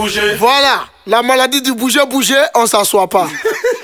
bouger. Voilà, la maladie du bouger, bouger, on s'assoit pas.